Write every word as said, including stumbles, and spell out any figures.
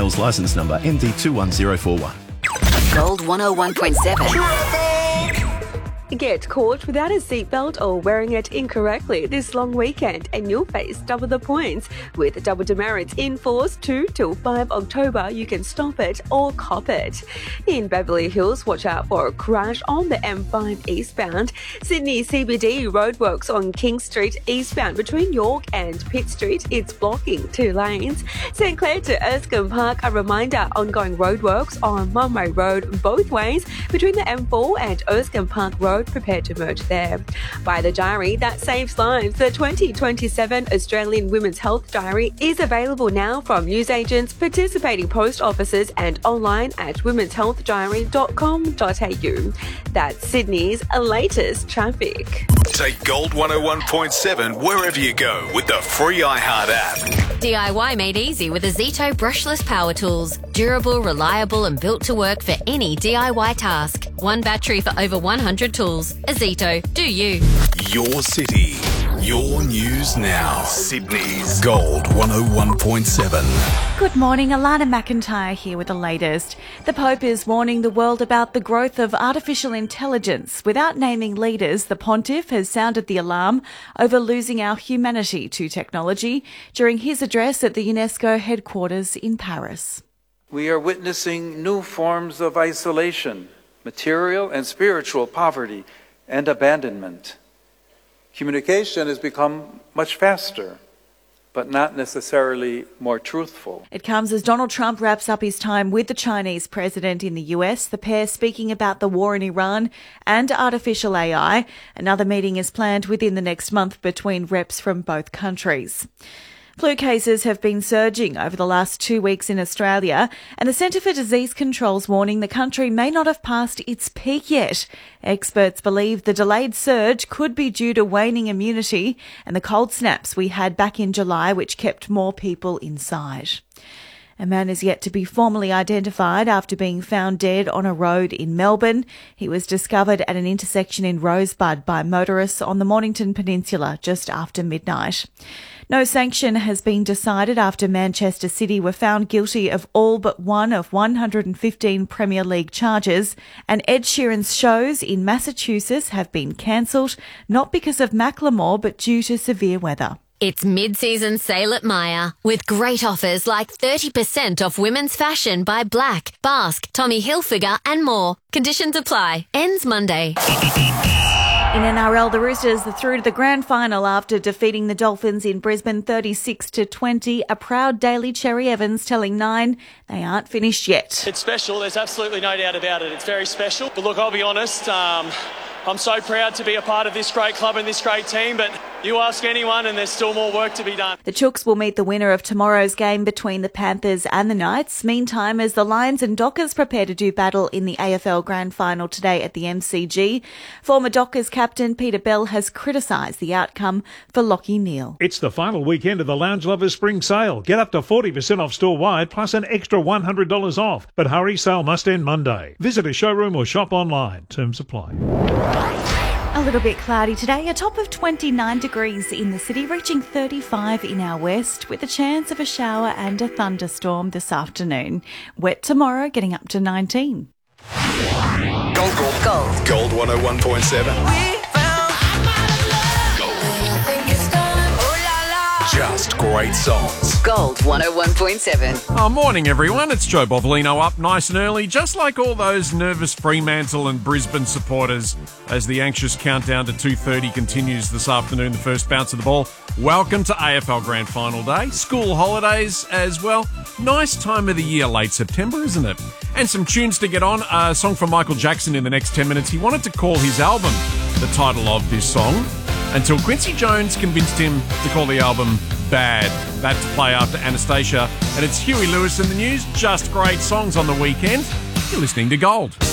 Wales licence number M D two one zero four one. Gold one oh one point seven. Get caught without a seatbelt or wearing it incorrectly this long weekend and you'll face double the points. With double demerits in force two till five October, you can stop it or cop it. In Beverly Hills, watch out for a crash on the M five eastbound. Sydney C B D roadworks on King Street eastbound between York and Pitt Street. It's blocking two lanes. Saint Clair to Erskine Park, a reminder, ongoing roadworks on Monmouth Road both ways between the M four and Erskine Park Road. Prepared to merge there. Buy the diary that saves lives. The twenty twenty-seven Australian Women's Health Diary is available now from newsagents, participating post offices and online at womens health diary dot com dot a u. That's Sydney's latest traffic. Take Gold one oh one point seven wherever you go with the free iHeart app. D I Y made easy with a Zito brushless power tools. Durable, reliable and built to work for any D I Y task. One battery for over one hundred tools. A Zito, do you? Your city, your news now. Sydney's Gold one oh one point seven. Good morning, Alana McIntyre here with the latest. The Pope is warning the world about the growth of artificial intelligence. Without naming leaders, the Pontiff has sounded the alarm over losing our humanity to technology during his address at the UNESCO headquarters in Paris. We are witnessing new forms of isolation, material and spiritual poverty, and abandonment. Communication has become much faster, but not necessarily more truthful. It comes as Donald Trump wraps up his time with the Chinese president in the U S, the pair speaking about the war in Iran and artificial A I. Another meeting is planned within the next month between reps from both countries. Flu cases have been surging over the last two weeks in Australia, and the Centre for Disease Control's warning the country may not have passed its peak yet. Experts believe the delayed surge could be due to waning immunity and the cold snaps we had back in July, which kept more people inside. A man is yet to be formally identified after being found dead on a road in Melbourne. He was discovered at an intersection in Rosebud by motorists on the Mornington Peninsula just after midnight. No sanction has been decided after Manchester City were found guilty of all but one of one hundred fifteen Premier League charges, and Ed Sheeran's shows in Massachusetts have been cancelled, not because of Macklemore but due to severe weather. It's mid-season sale at Myer with great offers like thirty percent off women's fashion by Black, Basque, Tommy Hilfiger and more. Conditions apply. Ends Monday. In N R L, the Roosters are through to the grand final after defeating the Dolphins in Brisbane thirty-six to twenty. A proud Daly Cherry Evans telling Nine they aren't finished yet. It's special. There's absolutely no doubt about it. It's very special. But look, I'll be honest, um, I'm so proud to be a part of this great club and this great team, but you ask anyone and there's still more work to be done. The Chooks will meet the winner of tomorrow's game between the Panthers and the Knights. Meantime, as the Lions and Dockers prepare to do battle in the A F L Grand Final today at the M C G, former Dockers captain Peter Bell has criticised the outcome for Lachie Neale. It's the final weekend of the Lounge Lovers Spring Sale. Get up to forty percent off store-wide plus an extra one hundred dollars off. But hurry, sale must end Monday. Visit a showroom or shop online. Terms apply. A little bit cloudy today, a top of twenty-nine degrees in the city, reaching thirty-five in our west, with a chance of a shower and a thunderstorm this afternoon. Wet tomorrow, getting up to nineteen. Gold, gold, gold. Gold one oh one point seven. Just great songs. Gold one oh one point seven. Oh, morning, everyone. It's Joe Bovolino up nice and early, just like all those nervous Fremantle and Brisbane supporters as the anxious countdown to two thirty continues this afternoon, the first bounce of the ball. Welcome to A F L Grand Final Day. School holidays as well. Nice time of the year, late September, isn't it? And some tunes to get on. A song from Michael Jackson in the next ten minutes. He wanted to call his album the title of this song, until Quincy Jones convinced him to call the album Bad. That's play after Anastasia. And it's Huey Lewis in the news. Just great songs on the weekend. You're listening to Gold.